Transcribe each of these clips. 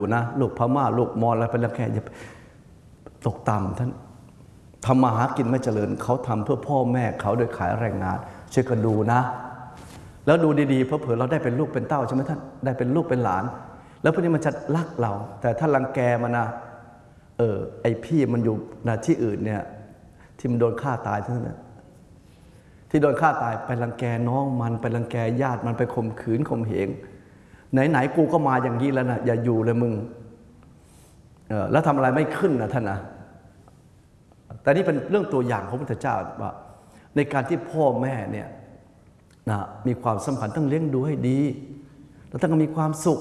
นะลูกพม่าลูกมอญอะไรไปแล้วแค่อย่าตกต่ำท่านทำมาหากินไม่เจริญเขาทำเพื่อพ่อแม่เขาโดยขายแรงงานช่วยกันดูนะแล้วดูดีๆเพราะเผื่อเราได้เป็นลูกเป็นเต้าใช่ไหมท่านได้เป็นลูกเป็นหลานแล้วพวกนี้มันจะรักเราแต่ถ้ารังแกมันนะไอพี่มันอยู่ที่อื่นเนี่ยที่มันโดนฆ่าตายทั้งนั้นที่โดนฆ่าตายไปรังแกน้องมันไปรังแกญาติมันไปข่มขืนข่มเหงไหนๆกูก็มาอย่างนี้แล้วนะอย่าอยู่เลยมึงแล้วทำอะไรไม่ขึ้นนะท่านนะแต่นี่เป็นเรื่องตัวอย่างของพระพุทธเจ้าว่าในการที่พ่อแม่เนี่ยนะมีความสัมพันธ์ต้องเลี้ยงดูให้ดีแล้วต้องมีความสุข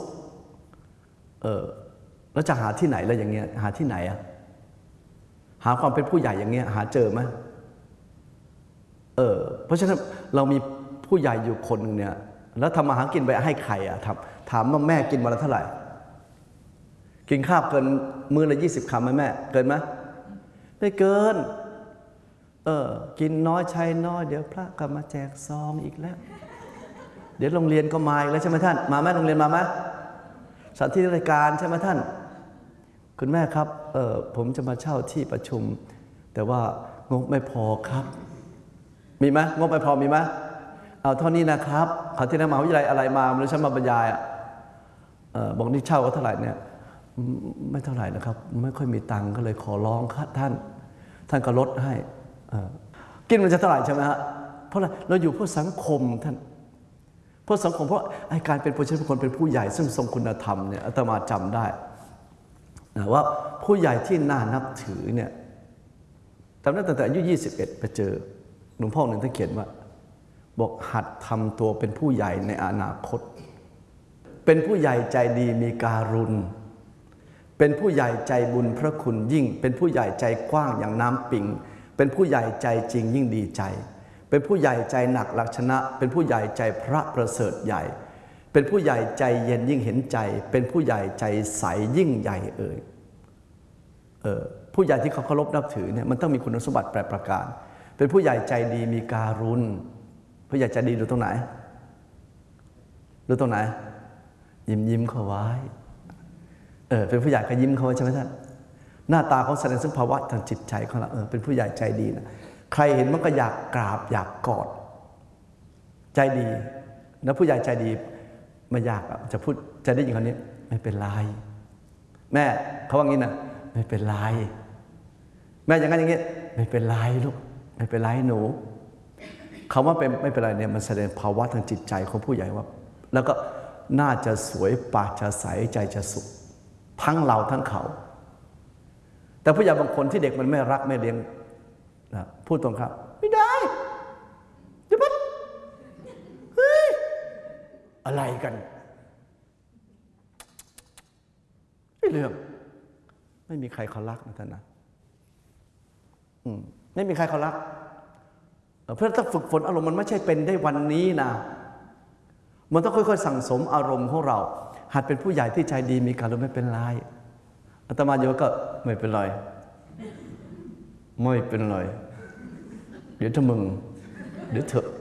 แล้วจะหาที่ไหนแล้วอย่างเงี้ยหาที่ไหนอะหาความเป็นผู้ใหญ่อย่างเงี้ยหาเจอไหมเพราะฉะนั้นเรามีผู้ใหญ่อยู่คนนึงเนี่ยแล้วทำมาหากินไปให้ใครอะถามว่าแม่กินวันละเท่าไหร่กินข้าวเกินมื้อละ20 คำไหมแม่เกินไหมไม่เกินกินน้อยใช้น้อยเดี๋ยวพระก็มาแจกซองอีกแล้วเดี๋ยวโรงเรียนก็มาอีกแล้วใช่ไหมท่านมาไหมโรงเรียนมาไหมสถานที่ราชการใช่ไหมท่านคุณแม่ครับผมจะมาเช่าที่ประชุมแต่ว่างบไม่พอครับมีไหมงบไม่พอมีไหมเอาเท่านี้นะครับเขาที่นั่นมหาวิทยาลัยอะไรมาไม่รู้ฉันมาบรรยายบอกนี่เช่าก็เท่าไหร่เนี่ยไม่เท่าไหร่นะครับไม่ค่อยมีตังค์ก็เลยขอร้องครับท่านก็ลดให้กินมันจะเท่าไหร่ใช่ไหมฮะเพราะอะไรเราอยู่เพื่อสังคมท่านเพื่อสังคมเพราะไอ้การเป็นผู้ใหญ่เป็นคนเป็นผู้ใหญ่ซึ่งทรงคุณธรรมเนี่ยอาตมาจำได้ว่าผู้ใหญ่ที่น่านับถือเนี่ยจำได้ตั้งแต่อายุ21ไปเจอหลวงพ่อหนึ่งท่านเขียนว่าบอกหัดทำตัวเป็นผู้ใหญ่ในอนาคตเป็นผู้ใหญ่ใจดีมีการุณเป็นผู้ใหญ่ใจบุญพระคุณยิ่งเป็นผู้ใหญ่ใจกว้างอย่างน้ำปิงเป็นผู้ใหญ่ใจจริงยิ่งดีใจเป็นผู้ใหญ่ใจหนักลักษณะเป็นผู้ใหญ่ใจพระประเสริฐใหญ่เป็นผู้ใหญ่ใจเย็นยิ่งเห็นใจเป็นผู้ใหญ่ใจใสยิ่งใหญ่ผู้ใหญ่ที่เขาเคารพนับถือเนี่ยมันต้องมีคุณสมบัติแปรประการเป็นผู้ใหญ่ใจดีมีการุณผู้ใหญ่ใจดีดูตรงไหนดูตรงไหนยิ้มเขาไว้เป็นผู้ใหญ่ก็ยิ้มเขาไว้ใช่ไหมท่านหน้าตาเขาแสดงซึ่งภาวะทางจิตใจของเราเป็นผู้ใหญ่ใจดีนะใครเห็นมันก็อยากกราบอยากกอดใจดีแล้วผู้ใหญ่ใจดีไม่อยากจะพูดจะได้ยินคำนี้ไม่เป็นไรแม่เขาว่างี้นะไม่เป็นไรแม่อย่างนั้นอย่างนี้ไม่เป็นไรลูกไม่เป็นไรหนูคำว่าเป็นไม่เป็นไรเนี่ยมันแสดงภาวะทางจิตใจของผู้ใหญ่ว่าแล้วก็น่าจะสวยปากจะใสใจจะสุขทั้งเราทั้งเขาแต่ผู้ใหญ่บางคนที่เด็กมันไม่รักไม่เลี้ยงนะพูดตรงครับไม่ได้จะพัดเฮ้ยอะไรกันไม่เรื่องไม่มีใครเขารักนะท่านนะไม่มีใครเขารักเพื่อถ้าฝึกฝนอารมณ์มันไม่ใช่เป็นได้วันนี้นะมันต้องค่อยๆสั่งสมอารมณ์ของเราหัดเป็นผู้ใหญ่ที่ใจดีมีการุณไม่เป็นไรอาตมาโยก็ไม่เป็นไรไม่เป็นไรเดี๋ยวถ้ามึงเดี๋ยวเถอะ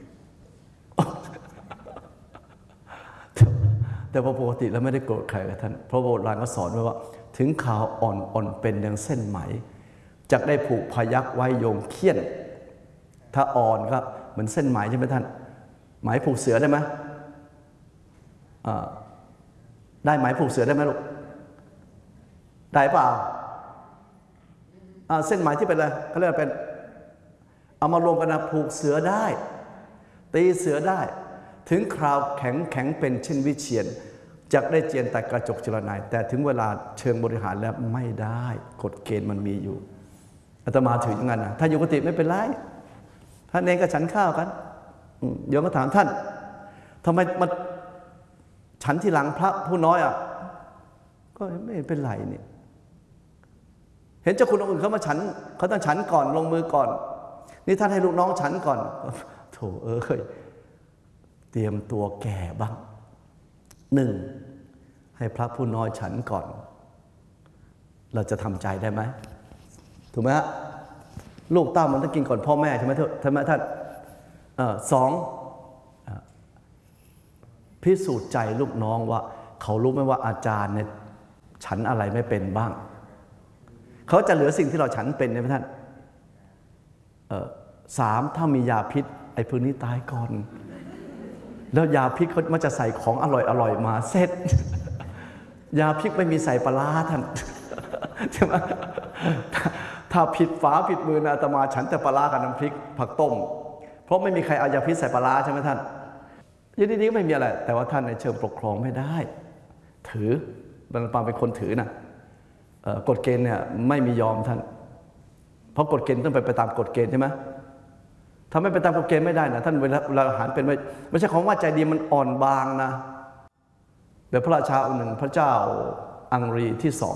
แต่พอปกติแล้วไม่ได้โกรธใครกับท่านเพราะโบราณก็สอนไว้ว่าถึงข่าวอ่อนเป็นดังเส้นไหมจักได้ผูกพยักไว้โยงเขี้ยนถ้าอ่อนก็เหมือนเส้นไหมใช่ไหมท่านไหมผูกเสือได้ไหมได้ไหมผูกเสือได้ไหมลูกได้เปล่าเส้นไหมที่เป็นอะไรเขาเรียกว่าเป็นเอามารวมกันนะผูกเสือได้ตีเสือได้ถึงคราวแข็งเป็นเช่นวิเชียรจักได้เจียนแต่กระจกเจรนายแต่ถึงเวลาเชิงบริหารแล้วไม่ได้กฎเกณฑ์มันมีอยู่อาตมาถืออย่างนั้นนะถ้าอยู่กุฏิไม่เป็นไรท่านเองก็ฉันข้าวกันโยมก็ถามท่านทำไมมันฉันที่หลังพระผู้น้อยก็ไม่เป็นไรเนี่ยเห็นเจ้าคุณองค์อื่นเขามาฉันเขาต้องฉันก่อนลงมือก่อนนี่ท่านให้ลูกน้องฉันก่อนโถเตรียมตัวแก่บ้างให้พระผู้น้อยฉันก่อนเราจะทำใจได้ไหมถูกไหมฮะลูกเต้ามันต้องกินก่อนพ่อแม่ใช่ไหมท่าน2พิสูจน์ใจลูกน้องว่าเขารู้ไหมว่าอาจารย์เนี่ยฉันอะไรไม่เป็นบ้างเขาจะเหลือสิ่งที่เราฉันเป็นนะท่าน3ถ้ามียาพิษไอ้พวกนี้ตายก่อนแล้วยาพิษเขามันจะใส่ของอร่อยมาเสร็จยาพิษไม่มีใส่ปลาท่านใช่ไหมถ้าผิดฝาผิดมือนะอาตมาฉันแต่ปลากับน้ำพริกผักต้มเพราะไม่มีใครเอายาพิษใส่ปลาใช่ไหมท่านยินดีก็ไม่มีอะไรแต่ว่าท่านในเชิงปกครองไม่ได้ถือบรรพเป็นคนถือนะกฎเกณฑ์เนี่ยไม่มียอมท่านเพราะกฎเกณฑ์ต้องไปตามกฎเกณฑ์ใช่ไหมถ้าไม่ไปตามกฎเกณฑ์ไม่ได้นะท่านเวลาอาหารเป็นไม่ใช่ของว่าใจดีมันอ่อนบางนะแบบพระราชาองค์หนึ่งพระเจ้าอังรีที่2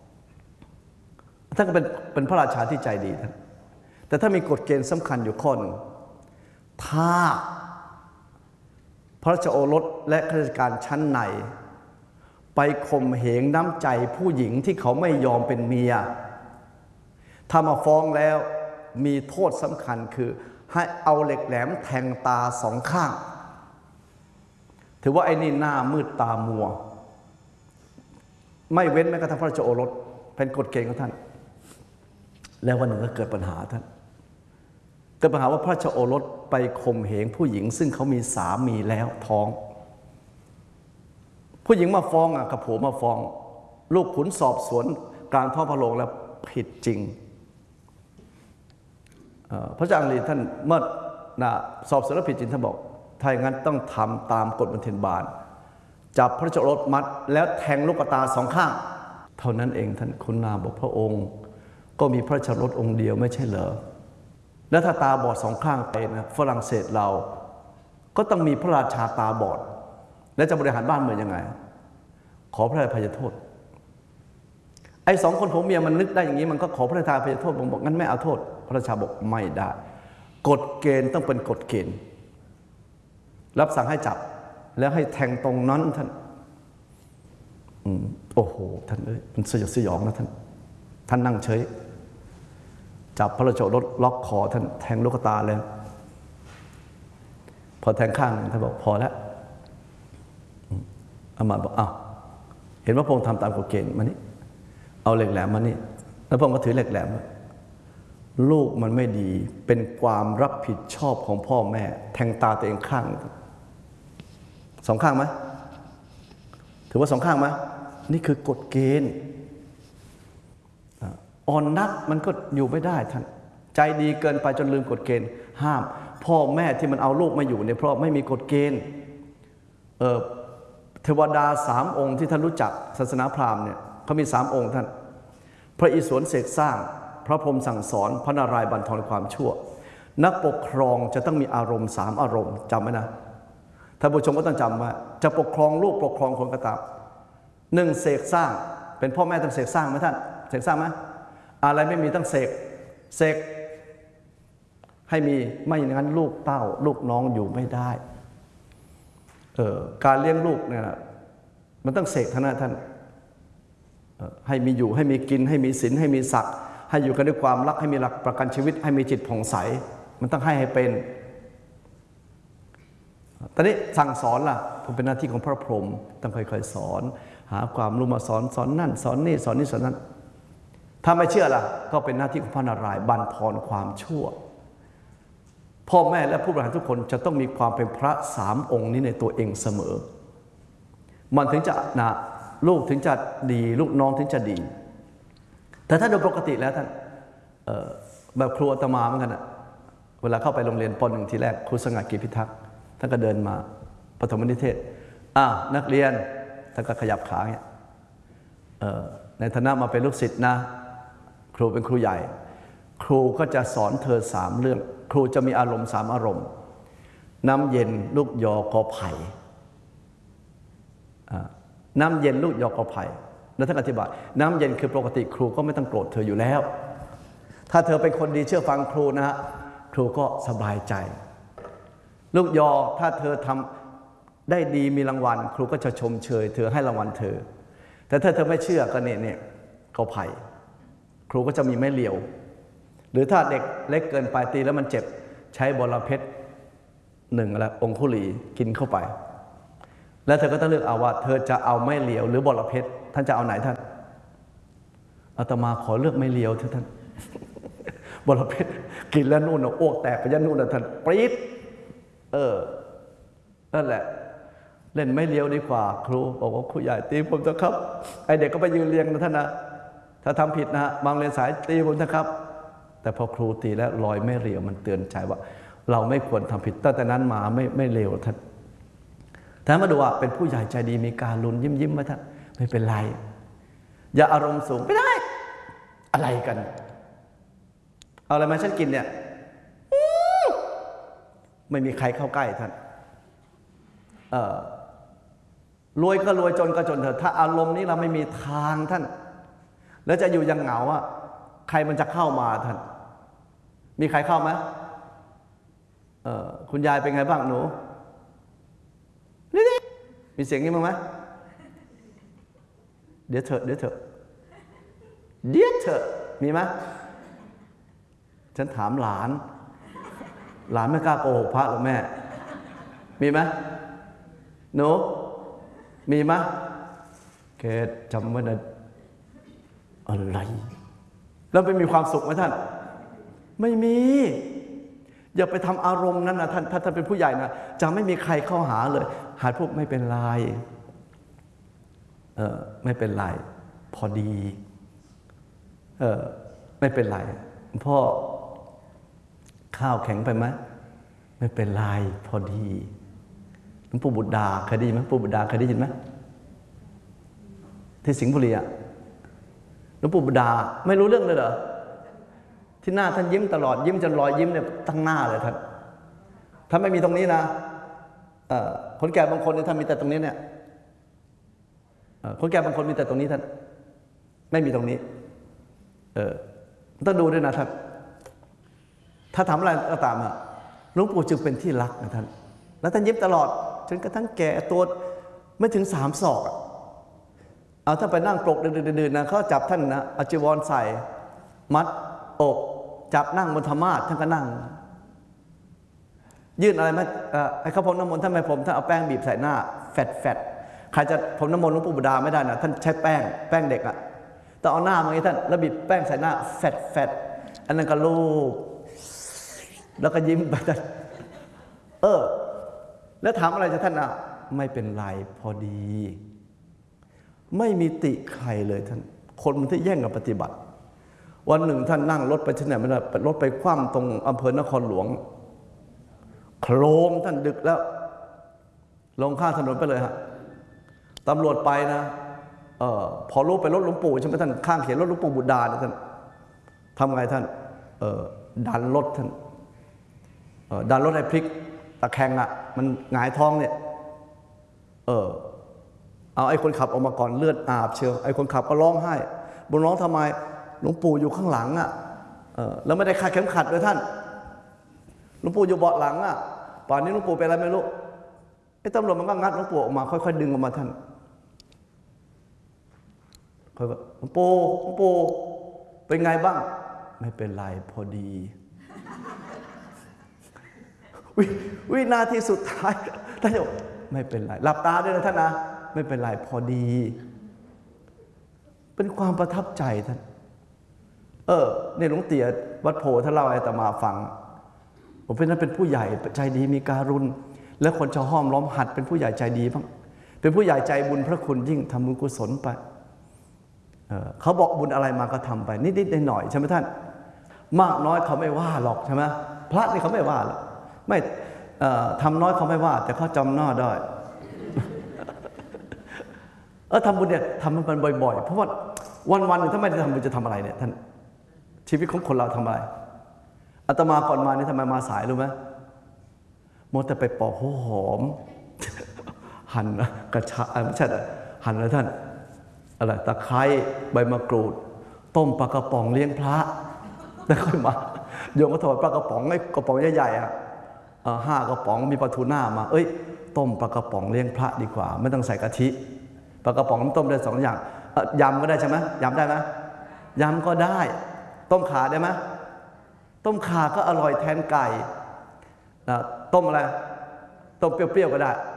ท่านก็เป็นพระราชาที่ใจดีท่านแต่ถ้ามีกฎเกณฑ์สำคัญอยู่ข้อหนึ่งถ้าพระราชโอรสและข้าราชการชั้นในไปข่มเหงน้ำใจผู้หญิงที่เขาไม่ยอมเป็นเมียถ้ามาฟ้องแล้วมีโทษสำคัญคือให้เอาเหล็กแหลมแทงตา2 ข้างถือว่าไอ้นี่หน้ามืดตามัวไม่เว้นแม้กระทั่งพระราชโอรสเป็นกฎเกณฑ์ของท่านแล้ววันหนึ่งก็เกิดปัญหาท่านเกิดปัญหาว่าพระราชโอรสไปข่มเหงผู้หญิงซึ่งเขามีสามีแล้วท้องผู้หญิงมาฟ้องกับผัวมาฟ้องลูกขุนสอบสวนกลางท้องพระโรงแล้วผิดจริงพระเจ้าอังรีท่านเมื่อสอบสวนแล้วผิดจริงท่านบอกถ้าอย่างนั้นต้องทำตามกฎบันเทิงบาลจับพระราชโอรสมัดแล้วแทงลูกตา2 ข้างเท่านั้นเองท่านคุณนาบอกพระองค์ก็มีพระราชโอรสองค์เดียวไม่ใช่เหรอแล้วถ้าตาบอด2 ข้างไปนะฝรั่งเศสเราก็ต้องมีพระราชาตาบอดแล้วจะบริหารบ้านเมืองยังไงขอพระราชอภัยโทษไอ้2 คนผัวเมียมันนึกได้อย่างนี้มันก็ขอพระราชาอภัยโทษผมบอกงั้นไม่เอาโทษพระราชาบอกไม่ได้กฎเกณฑ์ต้องเป็นกฎเกณฑ์รับสั่งให้จับแล้วให้แทงตรงนั้นท่านโอ้โหท่านเอ้ยมันสยดสยองนะท่านนั่งเฉยจับพระราชโอรสล็อกคอท่านแทงลูกตาเลยพอแทงข้างท่านบอกพอแล้วอามาตย์บอกอ้าวเห็นว่าพระองค์ทำตามกฎเกณฑ์มานี่เอาเหล็กแหลมมานี่แล้วพระองค์ก็ถือเหล็กแหลมลูกมันไม่ดีเป็นความรับผิดชอบของพ่อแม่แทงตาตัวเองข้าง2 ข้างไหมถือว่า2 ข้างไหมนี่คือกฎเกณฑ์อ่อนนักมันก็อยู่ไม่ได้ท่านใจดีเกินไปจนลืมกฎเกณฑ์ห้ามพ่อแม่ที่มันเอาลูกมาอยู่เนี่ยเพราะไม่มีกฎเกณฑ์เทวดา3 องค์ที่ท่านรู้จักศาสนาพราหมณ์เนี่ยเขามี3 องค์ท่านพระอิศวรเสกสร้างพระพรหมสั่งสอนพระนารายณ์บั่นทอนความชั่วนักปกครองจะต้องมีอารมณ์3 อารมณ์จำไว้นะท่านผู้ชมก็ต้องจำว่าจะปกครองลูกปกครองคนก็ตาม1เสกสร้างเป็นพ่อแม่ต้องเสกสร้างไหมท่านเสกสร้างไหมอะไรไม่มีต้องเสกให้มีไม่อย่างนั้นลูกเต้าลูกน้องอยู่ไม่ได้การเลี้ยงลูกเนี่ยมันต้องเสกท่านให้มีอยู่ให้มีกินให้มีศีลให้มีศักดิ์ให้อยู่กันด้วยความรักให้มีหลักประกันชีวิตให้มีจิตผ่องใสมันต้องให้เป็นตอนนี้สั่งสอนล่ะผมเป็นหน้าที่ของพระพรหมต้องค่อยๆสอนหาความรู้มาสอนนั่นสอนนี่สอนนี่สอนนั้นถ้าไม่เชื่อล่ะก็เป็นหน้าที่ของพระนารายณ์บั่นทอนความชั่วพ่อแม่และผู้บริหารทุกคนจะต้องมีความเป็นพระ3 องค์นี้ในตัวเองเสมอมันถึงจะลูกถึงจะดีลูกน้องถึงจะดีแต่ถ้าโดยปกติแล้วท่านแบบครูอาตมาเหมือนกันเวลาเข้าไปโรงเรียนป .1 ทีแรกครูสง่ากิจพิทักษ์ท่านก็เดินมาปฐมนิเทศนักเรียนท่านก็ขยับขาเนี่ยในฐานะมาเป็นลูกศิษย์นะครูเป็นครูใหญ่ครูก็จะสอนเธอ3 เรื่องครูจะมีอารมณ์3 อารมณ์น้ำเย็นลูกยอกอไผ่น้ำเย็นลูกยอกอไผ่แล้วท่านอธิบายน้ำเย็นคือปกติครูก็ไม่ต้องโกรธเธออยู่แล้วถ้าเธอเป็นคนดีเชื่อฟังครูนะฮะครูก็สบายใจลูกยอถ้าเธอทำได้ดีมีรางวัลครูก็จะชมเชยเธอให้รางวัลเธอแต่ถ้าเธอไม่เชื่อก็เนี่ยกอไผ่ครูก็จะมีไม้เหลี่ยวหรือถ้าเด็กเล็กเกินไปตีแล้วมันเจ็บใช้บรเพชร1อะไรองคุลีกินเข้าไปแล้วเธอก็ต้องเลือกเอาว่าเธอจะเอาไม่เหลียวหรือบรเพชรท่านจะเอาไหนท่านอาตมาขอเลือกไม่เหลียวเถอะท่านบรเพชรกินแล้วนู่นอ้วกแตกไปยันนู่นท่านปรี๊ดนั่นแหละเล่นไม่เลี้ยวดีกว่าครูบอกว่าครูใหญ่ตีผมเถอะครับไอเด็กก็ไปยืนเรียงนะท่านนะถ้าทำผิดนะฮะบางเรียนสายตีผมเถอะครับแต่พอครูตีแล้วรอยไม่เรียวมันเตือนใจว่าเราไม่ควรทำผิดตั้งแต่นั้นมาไม่เลวท่านท่านมาดูว่าเป็นผู้ใหญ่ใจดีมีการลุ้นยิ้มมาท่านไม่เป็นไรอย่าอารมณ์สูงไม่ได้อะไรกันเอาอะไรมาฉันกินเนี่ยไม่มีใครเข้าใกล้ท่านรวยก็รวยจนก็จนเถอะถ้าอารมณ์นี้เราไม่มีทางท่านแล้วจะอยู่ยังเหงาอะใครมันจะเข้ามาท่านมีใครเข้าไหมคุณยายเป็นไงบ้างหนูมีเสียงนี้มั้งไหมเดี๋ยวเถอะมีไหมฉันถามหลานไม่กล้าโกหกพระหรอกแม่มีไหมหนูมีไหมแกจำไว้นะอะไรแล้วไปมีความสุขไหมท่านไม่มีอย่าไปทำอารมณ์นั้นนะท่านถ้าท่านเป็นผู้ใหญ่นะจะไม่มีใครเข้าหาเลยหาพวกไม่เป็นไรไม่เป็นไรพอดีไม่เป็นไรพ่อข้าวแข็งไปไหมไม่เป็นไรพอดีหลวงปู่บุตรดาเคยได้ยินไหมปู่บุตรดาเคยได้ยินไหมที่สิงห์บุรีอะหลวงปู่บุตรดาไม่รู้เรื่องเลยเหรอที่หน้าท่านยิ้มตลอดยิ้มจนรอยยิ้มเนี่ยตั้งหน้าเลยท่านถ้าไม่มีตรงนี้นะคนแก่บางคนเนี่ยท่านมีแต่ตรงนี้เนี่ยคนแก่บางคนมีแต่ตรงนี้ท่านไม่มีตรงนี้ต้องดูด้วยนะท่านถ้าทำอะไรก็ตามอะหลวงปู่จึงเป็นที่รักนะท่านแล้วท่านยิ้มตลอดจนกระทั่งแก่ตัวไม่ถึง3 ศอกเอาถ้าไปนั่งปลกดืนๆนะเขาจับท่านนะเอาจีวรใส่มัดอกจับนั่งบนธรรมาสท่านก็นั่งยื่นอะไรไหมไอ้ข้าวพรมน้ำมนต์ท่านไม่ผมท่านเอาแป้งบีบใส่หน้าแฟดใครจะผมน้ำมนต์หลวงปู่บุดาไม่ได้นะท่านใช้แป้งเด็กอะต้องเอาหน้ามาให้ท่านแล้วบีบแป้งใส่หน้าแฟดอันนั้นก็ลูบแล้วก็ยิ้มไปท่านแล้วถามอะไรจะท่านอ่ะไม่เป็นไรพอดีไม่มีติใครเลยท่านคนมันที่แย่งกับปฏิบัติวันหนึ่งท่านนั่งรถไปที่ไหนไม่ได้รถไปคว่ำตรงอำเภอนครหลวงโครมท่านดึกแล้วลงข้างถนนไปเลยฮะตำรวจไปนะพอรู้ไปรถหลวงปู่ใช่ไหมท่านข้างเขียนรถหลวงปู่บุตรดาท่านทำไงท่านดันรถท่านดันรถไอ้พลิกตะแคงอ่ะมันหงายท้องเนี่ยเอาไอ้คนขับออกมาก่อนเลือดอาบเชียวไอ้คนขับก็ร้องไห้บนร้องทำไมหลวงปู่อยู่ข้างหลังอ่ะแล้วไม่ได้คาดเข็มขัดเลยท่านหลวงปู่อยู่เบาะหลังอ่ะป่านนี้หลวงปู่เป็นอะไรไม่รู้ไอ้ตำรวจมันก็งัดหลวงปู่ออกมาค่อยๆดึงออกมาท่านค่อยว่าหลวงปู่เป็นไงบ้างไม่เป็นไรพอดีวินาทีสุดท้ายท่านบอกไม่เป็นไรหลับตาด้วยนะท่านนะไม่เป็นไรพอดีเป็นความประทับใจท่านเนี่ยหลวงเตี๋ยวัดโพท่านเล่าให้อาตมาฟังผมเป็นผู้ใหญ่ใจดีมีการุณและคนชาวห้อมล้อมหัดเป็นผู้ใหญ่ใจดีบ้างเป็นผู้ใหญ่ใจบุญพระคุณยิ่งทำบุญกุศลไปเขาบอกบุญอะไรมาก็ทำไปนิดๆหน่อยๆใช่ไหมท่านมากน้อยเขาไม่ว่าหรอกใช่ไหมพระนี่เขาไม่ว่าหรอกไม่ทำน้อยเขาไม่ว่าแต่เขาจำหน้าได้ทำบุญเนี่ยทำมันบ่อยๆเพราะว่าวันๆหนึ่งถ้าไม่ได้ทำบุญจะทำอะไรเนี่ยท่านชีวิตของคนเราทำอะไรอาตมาก่อนมานี่ทำไมมาสายรู้ไหมโมแต่ไปปอกหัวหอมหั่นกระชายไม่ใช่หั่นอะไรท่านอะไรตะไคร้ใบมะกรูดต้มปลากระป๋องเลี้ยงพระแล้วค่อยมาโยมก็ถอดปลากระป๋องไอ้กระป๋องใหญ่ๆ5 กระป๋องมีปลาทูน่ามาต้มปลากระป๋องเลี้ยงพระดีกว่าไม่ต้องใส่กะทิปลากระป๋องต้มได้2 อย่างยำก็ได้ใช่ไหมยำได้ไหมยำก็ได้ต้มข่าได้ไหมต้มข่าก็อร่อยแทนไก่ต้มอะไรต้มเปรี้ยวๆก็ได้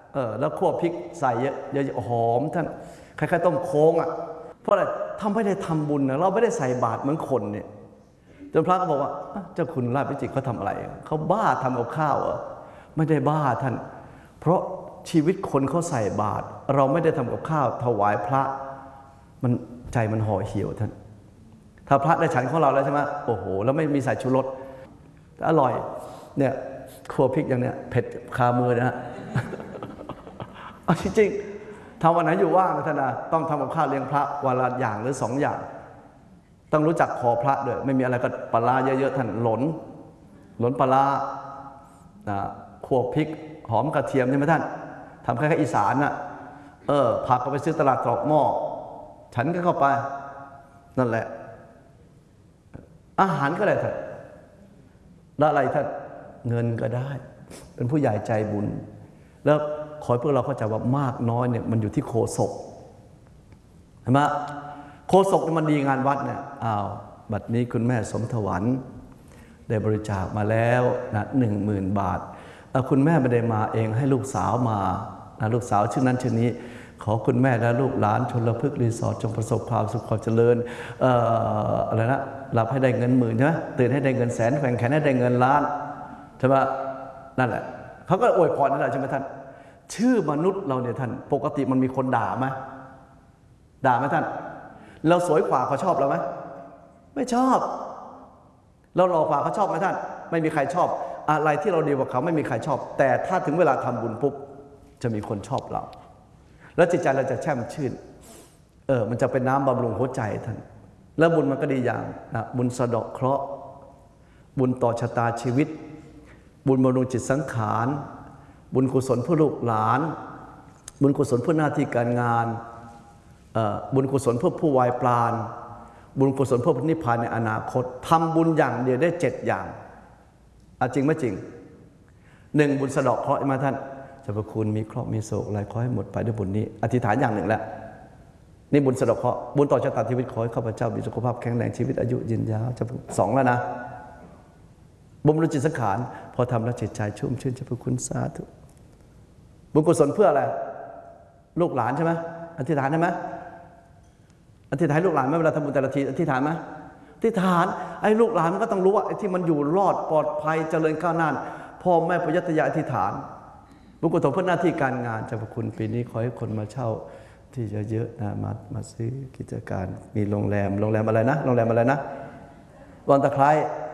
แล้วคั่วพริกใส่เยอะๆหอมท่านคล้ายๆต้มโค้งอ่ะเพราะอะไรทำไม่ได้ทำบุญนะเราไม่ได้ใส่บาตรเหมือนคนเนี่ยจนพระก็บอกว่าเจ้าคุณราชวิจิตรเขาทำอะไรเขาบ้าทำกับข้าวเหรอไม่ได้บ้าท่านเพราะชีวิตคนเขาใส่บาตรเราไม่ได้ทำกับข้าวถวายพระมันใจมันห่อเหี่ยวท่านถ้าพระได้ฉันของเราแล้วใช่ไหมโอ้โหแล้วไม่มีใส่ชูรสอร่อยเนี่ยครัวพริกอย่างเนี้ยเผ็ดคามือนะฮะเอาจริงๆทำวันไหนอยู่ว่างนะท่านนะต้องทำกับข้าวเลี้ยงพระวันละอย่างหรือ2 อย่างต้องรู้จักขอพระด้วยไม่มีอะไรก็ปลาเยอะๆท่านหลนปลาคั่วพริกหอมกระเทียมใช่ไหมท่านทำคล้ายๆอีสานน่ะผักก็ไปซื้อตลาดตรอกหม้อฉันก็เข้าไปนั่นแหละอาหารก็ได้ท่านแล้วอะไรท่านเงินก็ได้เป็นผู้ใหญ่ใจบุญแล้วขอให้พวกเราเข้าใจว่ามากน้อยเนี่ยมันอยู่ที่โฆษกเห็นไหมโฆษกมันดีงานวัดเนี่ยบัดนี้คุณแม่สมถวันได้บริจาคมาแล้วนะ10,000 บาทคุณแม่ไม่ได้มาเองให้ลูกสาวมานะลูกสาวชื่อนั้นชื่อนี้ขอคุณแม่และลูกหลานชลพฤกษ์รีสอร์ทจงประสบความสุขความเจริญอะไรนะหลับให้ได้เงิน10,000ใช่ไหมตื่นให้ได้เงิน100,000แขว่งแขนให้ได้เงินล้านใช่ไหมนั่นแหละเขาก็อวยพรนั่นแหละใช่ไหมท่านชื่อมนุษย์เราเนี่ยท่านปกติมันมีคนด่าไหมท่านเราสวยกว่าเขาชอบเราไหมไม่ชอบเราหล่อกว่าเขาชอบไหมท่านไม่มีใครชอบอะไรที่เราดีกว่าเขาไม่มีใครชอบแต่ถ้าถึงเวลาทำบุญปุ๊บจะมีคนชอบเราแล้วจิตใจเราจะแช่มชื่นมันจะเป็นน้ำบำรุงหัวใจท่านแล้วบุญมันก็ดีอย่างนะบุญสะเดาะเคราะห์บุญต่อชะตาชีวิตบุญบำรุงจิตสังขารบุญกุศลเพื่อลูกหลานบุญกุศลเพื่อหน้าที่การงานบุญกุศลเพื่อผู้วายปราณบุญกุศลเพื่อพระนิพพานในอนาคตทำบุญอย่างเดียวได้7 อย่างจริงไม่จริง1บุญสะเดาะเคราะห์มาท่านเจ้าพระคุณมีเคราะห์มีโศกอะไรขอให้หมดไปด้วยบุญนี้อธิษฐานอย่างหนึ่งแล้วนี่บุญสะเดาะเคราะห์บุญต่อชะตาชีวิตขอให้ข้าพเจ้ามีสุขภาพแข็งแรงชีวิตอายุยืนยาวจะ2แล้วนะบุญบำรุงจิตสังขารพอทำแล้วจิตใจชุ่มชื่นเจ้าพระคุณสาธุบุญกุศลเพื่ออะไรลูกหลานใช่ไหมอธิษฐานใช่ไหมอธิษฐานลูกหลานไหมเวลาทำบุญแต่ละทีอธิษฐานไหมอธิษฐานไอ้ลูกหลานมันก็ต้องรู้ว่าไอ้ที่มันอยู่รอดปลอดภัยเจริญก้าวหน้าพ่อแม่ปุญญาตยาอธิษฐานบุญกุศลเพื่อหน้าที่การงานเจ้าพระคุณปีนี้ขอให้คนมาเช่าที่เยอะๆนะมาซื้อกิจการมีโรงแรมอะไรนะโรงแรมอะไรนะวังตะไคร้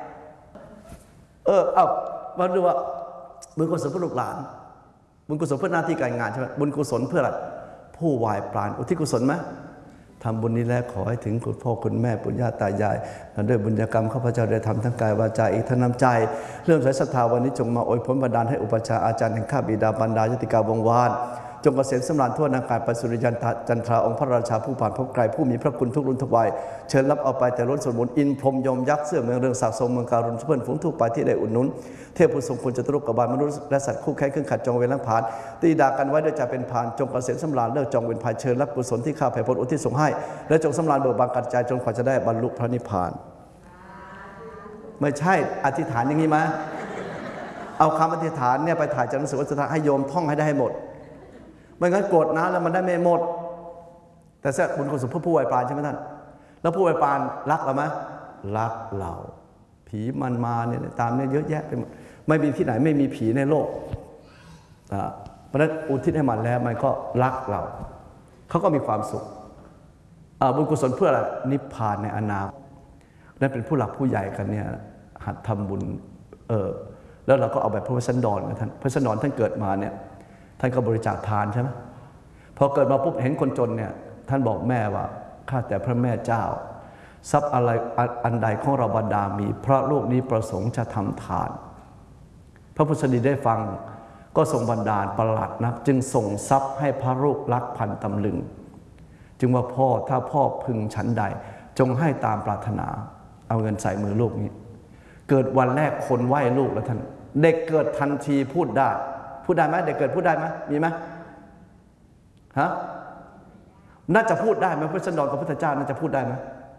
มาดูว่าบุญกุศลเพื่อลูกหลานบุญกุศลเพื่อหน้าที่การงานใช่ไหมบุญกุศลเพื่ออะไรผู้วายปราณอุทิศกุศลไหมทำบุญนี้แล้วขอให้ถึงคุณพ่อคุณแม่ปุญญาตายายด้วยบุญกรรมข้าพเจ้าได้ทำทั้งกายวาจาอีกทั้งน้ำใจเรื่องสายศรัทธาวันนี้จงมาอวยพรบันดาลให้อุปชาอาจารย์แห่งข้าบิดาบรรดายติกาวงวานจงเกษมสำราญทั่วนาการไปสุริยันจันทราองค์พระราชาผู้ผ่านพบไกลผู้มีพระคุณทุกรุ่นทุกวัยเชิญรับเอาไปแต่ล้นส่วนบุญอินพรหมยมยักษ์เสื้อเมืองเรืองศักดิ์ทรงเมืองการุณเพื่อนฝูงทุกไปที่ได้อุดหนุนเทพผู้ทรงคุณจตุรกบาลมนุษย์และสัตว์คู่แข่งเครื่องขัดจองเวรลังผ่านตีด่ากันไว้ด้วยจะเป็นผ่านจงเกษมสำราญเลิกจองเวรภายเชิญรับกุศลที่ข้าพเจ้าอุทิศส่งให้และจงสำราญเบิกบานกระจายจนกว่าจะได้บรรลุพระนิพพานไม่ใช่อธิษฐานอย่างนี้มั้ยเอาคำอธิษฐานเนี่ยไปถ่ายจากหนังสือวัตถุให้โยมท่องให้ได้ให้หมดไม่งั้นโกรธนะแล้วมันได้ไม่หมดแต่เสียบุญกุศลผู้วายปราณใช่ไหมท่านแล้วผู้วายปราณรักเราไหมรักเราผีมันมาเนี่ยตามเนี่ยเยอะแยะไปหมดไม่มีที่ไหนไม่มีผีในโลกเพราะฉะนั้นอุทิศให้มันแล้วมันก็รักเราเขาก็มีความสุขบุญกุศลเพื่ออะไรนิพพานในอนาคตนั่นเป็นผู้หลักผู้ใหญ่กันเนี่ยหัดทำบุญแล้วเราก็เอาแบบพระวสสันดรนะท่านพระวสสันดรท่านเกิดมาเนี่ยท่านก็บริจาคทานใช่ไหมพอเกิดมาปุ๊บเห็นคนจนเนี่ยท่านบอกแม่ว่าข้าแต่พระแม่เจ้าทรัพย์อะไรอันใดของเราบรรดามีเพราะลูกนี้ประสงค์จะทำทานพระพุทธดีได้ฟังก็ทรงบันดาลประหลาดนักจึงส่งทรัพย์ให้พระลูกรักพันตำลึงจึงว่าพ่อถ้าพ่อพึงฉันใดจงให้ตามปรารถนาเอาเงินใส่มือลูกนี้เกิดวันแรกคนไหว้ลูกแล้วท่านเด็กเกิดทันทีพูดได้ไหมเด็กเกิดพูดได้ไหมมีไหมฮะน่าจะพูดได้ไหมพระสันดรกับพระพุทธเจ้าน่าจะพูดได้ไหม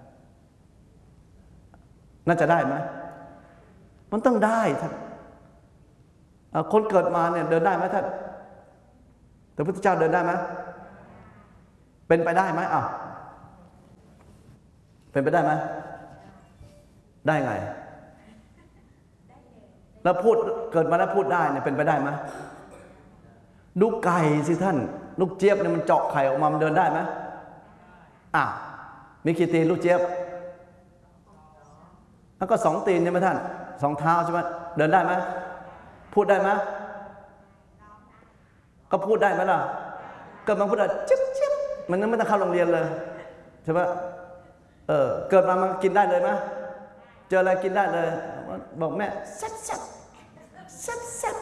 น่าจะได้ไหมมันต้องได้ท่านคนเกิดมาเนี่ยเดินได้ไหมท่านแต่พระพุทธเจ้าเดินได้ไหมเป็นไปได้ไหมอ้าวเป็นไปได้ไหมได้ไงแล้วพูดเกิดมาแล้วพูดได้เนี่ยเป็นไปได้ไหมลูกไก่สิท่านลูกเจี๊ยบเนี่ยมันเจาะไข่ออกมามันเดินได้ไหมมีกี่ตีนลูกเจี๊ยบแล้วก็2 ตีนใช่ไหมท่าน2 เท้าใช่ไหมเดินได้ไหมพูดได้ไหมก็พูดได้ไหมล่ะเกิดมาพูดได้จิ๊บจิ๊บมันไม่ต้องเข้าโรงเรียนเลยใช่ไหมเกิดมามันกินได้เลยไหมเจออะไรกินได้เลยบอกแม่แซ่บแซ่บแซ่บแซ่บ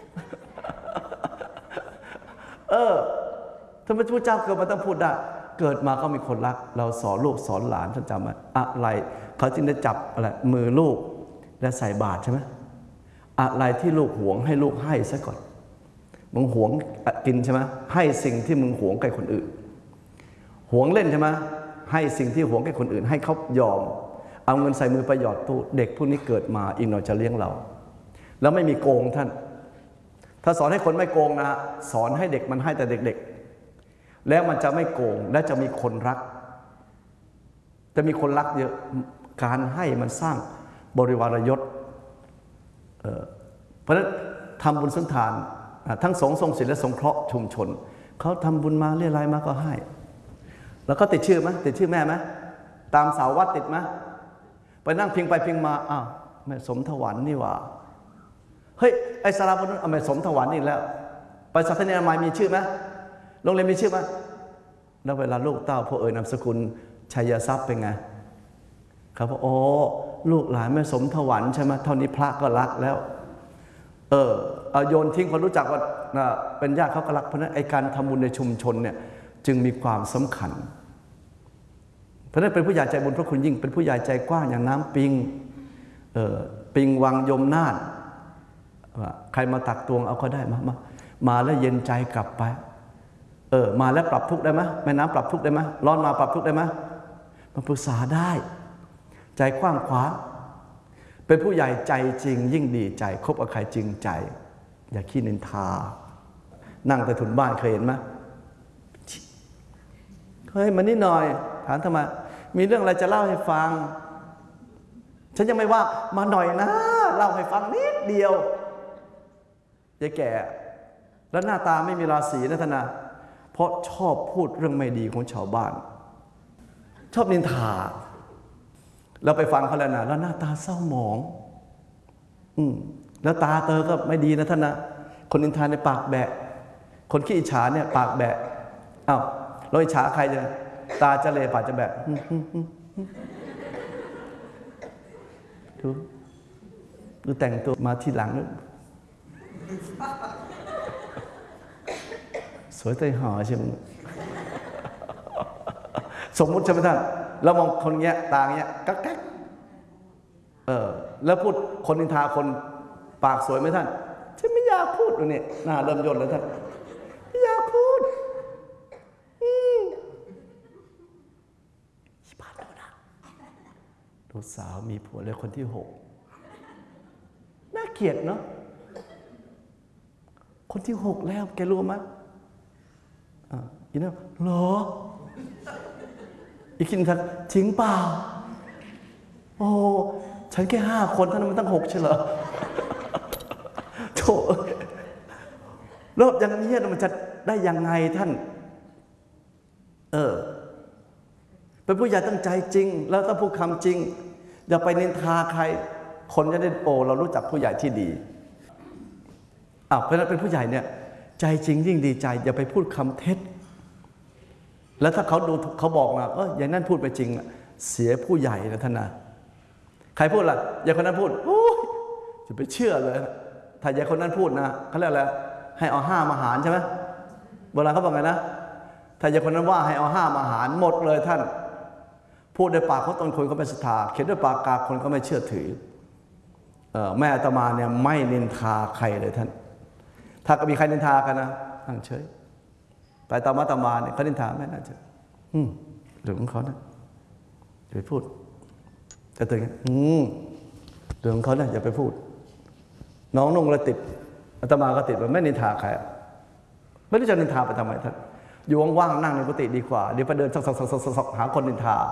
ถ้าพระพุทธเจ้าเกิดมาต้องพูดได้เกิดมาก็มีคนรักเราสอนลูกสอนหลานท่านจำไหมอะไรเขาจึงได้จับอะไรมือลูกและใส่บาตรใช่ไหมอะไรที่ลูกหวงให้ลูกให้ซะก่อนมึงหวงกินใช่ไหมให้สิ่งที่มึงหวงแก่คนอื่นหวงเล่นใช่ไหมให้สิ่งที่หวงแก่คนอื่นให้เขายอมเอาเงินใส่มือไปหยอดตู้เด็กพวกนี้เกิดมาอีกหน่อยจะเลี้ยงเราแล้วไม่มีโกงท่านถ้าสอนให้คนไม่โกงนะสอนให้เด็กมันให้แต่เด็กๆแล้วมันจะไม่โกงและจะมีคนรักจะมีคนรักเยอะการให้มันสร้างบริวารยศเพราะฉะนั้นทำบุญสุนทานทั้งสงฆ์ทรงศีลและสงเคราะห์ชุมชนเขาทำบุญมาเรียรายมาก็ให้แล้วก็ติดชื่อไหมติดชื่อแม่ไหมตามเสาวัดติดไหมไปนั่งพิงไปพิงมาอ้าวแม่สมถวันนี่หว่าเฮ้ยไอ้สาราพุทธแม่สมถวันนี่แล้วไปสัตยามัยมีชื่อไหมโรงเรียนมีชื่อไหมแล้วเวลาลูกเต้าพอนามสกุลชัยทรัพย์เป็นไงครับโอ้ลูกหลานแม่สมถวันใช่ไหมเท่านี้พระก็รักแล้วโยนทิ้งคนรู้จักว่าเป็นญาติเขาก็รักเพราะนั้นไอ้การทำบุญในชุมชนเนี่ยจึงมีความสำคัญเพราะนั้นเป็นผู้ใหญ่ใจบุญพระคุณยิ่งเป็นผู้ใหญ่ใจกว้างอย่างน้ำปิงปิงวังยมน่านใครมาตักตวงเอาก็ได้มาแล้วเย็นใจกลับไปมาแล้วปรับทุกข์ได้ไหมแม่น้ำปรับทุกข์ได้ไหมร้อนมาปรับทุกข์ได้ไหมมาปรึกษาได้ใจกว้างขวางเป็นผู้ใหญ่ใจจริงยิ่งดีใจคบกับใครจริงใจอย่าขี้นินทานั่งใต้ถุนบ้านเคยเห็นไหมเฮ้ยมานี่หน่อยถามทำไมมีเรื่องอะไรจะเล่าให้ฟังฉันยังไม่ว่ามาหน่อยนะเล่าให้ฟังนิดเดียวยายแก่แล้วหน้าตาไม่มีราศีนะธนาเพราะชอบพูดเรื่องไม่ดีของชาวบ้านชอบนินทาเราไปฟังเขาแล้วนะแล้วหน้าตาเศร้าหมองแล้วตาเตอก็ไม่ดีนะท่านนะคนนินทาในปากแบะคนขี้อิจฉาเนี่ยปากแบะอ้าวเราอิจฉาใครจะตาจะเลปากจะแบะดูแต่งตัวมาทีหลังสวยใจห่อใช่ไหมสมมุติใช่ไหมท่านเรามองคนเงี้ยตาเงี้ยกักแก๊กแล้วพูดคนนินทาคนปากสวยไหมท่านฉันไม่อยากพูดเลยเนี่ยหน้าเริ่มย่นแล้วท่านไม่อยากพูดชิบหายแล้วนะลูกสาวมีผัวแล้วคนที่6น่าเกลียดเนาะคนที่6แล้วแกรู้ไหมอีนั่นเหรออีกคิดทันจริงเปล่าโอ้ฉันแค่5 คนท่านมันตั้ง6ใช่เหรอโถแล้วอย่างนี้มันจะได้ยังไงท่านเป็นผู้ใหญ่ตั้งใจจริงแล้วต้องพูดคำจริงอย่าไปนินทาใครคนจะได้โอ้เรารู้จักผู้ใหญ่ที่ดีเพราะนั้นเป็นผู้ใหญ่เนี่ยใจจริงยิ่งดีใจอย่าไปพูดคำเท็จแล้วถ้าเขาดูเขาบอกมาอย่างนั้นพูดไปจริงเสียผู้ใหญ่นะท่านนะใครพูดล่ะอย่างคนนั้นพูดโอ้ยจะไปเชื่อเลยถ้าอย่างคนนั้นพูดนะเขาเรียกอะไรให้เอา5 มาหารใช่ไหมโบราณเขาบอกไงนะถ้าอย่างคนนั้นว่าให้เอา5 มาหารหมดเลยท่านพูดด้วยปากเขาตนคนก็ไม่ศรัทธาเขียนด้วยปากกาคนก็ไม่เชื่อถือแม่อาตมาเนี่ยไม่นินทาใครเลยท่านถ้าก็มีใครนินทากันนะนั่งเฉยไปตามมาเนี่ยเขานินทาไม่น่าจะเรื่องของเขานะอย่าไปพูดจะตื่นเรื่องของเขานะอย่าไปพูดน้องนุ่งละติดอาตมาก็ติดว่าไม่นินทาใครไม่รู้จะนินทาไปทำไมท่านอยู่ว่างๆนั่งในกุฏิดีกว่าเดี๋ยวไปเดินซอกๆหาคนนินทา